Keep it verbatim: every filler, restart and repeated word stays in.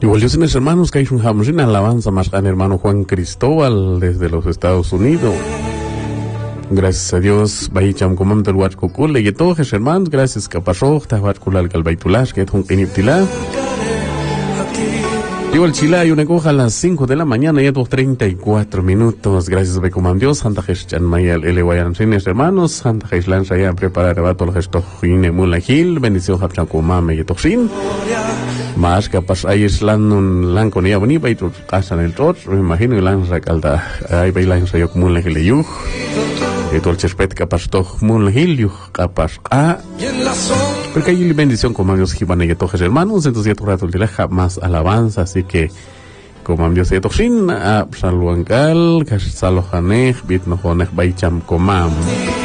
Igual Dios, mis hermanos, que hay un hamrin alabanza más gran hermano Juan Cristóbal desde los Estados Unidos. Gracias a Dios, Bahicham Comam del Huachcocule y todos hermanos, gracias Capasoj, Tahuatculal Galbaitulash, que es un Iniptila. Igual Chile hay una coja a las cinco de la mañana y a dos treinta y cuatro minutos. Gracias a Comam Dios, Santa Jesús Mayal, Elewayan Rines hermanos, Santa Jesús Lanza ya preparar a todos los gestos Hine Mulahil, bendición Hapchan Comam y Toxin. Más capaz ahí es un lan con ella bonita y tu casa en el trot, me imagino y lan recalda, ahí bailan se yo como un lejileyuj, y todo el chespet capaz toch mun lejileyuj, capaz a, porque hay bendición como Dios jiban y tojes hermanos, entonces ya tu rato de la jamás alabanza, así que como Dios ya toxin, a saluangal, que salojanej, bit no jonej baicham comam.